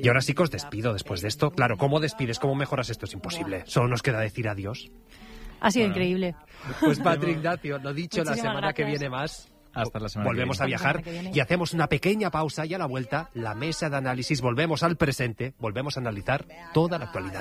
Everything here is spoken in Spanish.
Y ahora sí que os despido después de esto. Claro, ¿cómo despides? ¿Cómo mejoras esto? Es imposible. Solo nos queda decir adiós. Ha sido increíble. Pues Patri Ignacio, lo dicho, Muchísimas la semana que gracias. viene más. Hasta la semana Volvemos que a viene. viajar Hasta la semana que viene. y hacemos una pequeña pausa y a la vuelta, la mesa de análisis. Volvemos al presente, volvemos a analizar toda la actualidad.